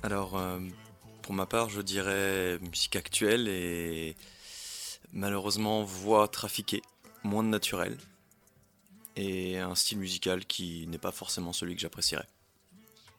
Alors, pour ma part, je dirais musique actuelle et malheureusement voix trafiquée, moins de naturel et un style musical qui n'est pas forcément celui que j'apprécierais.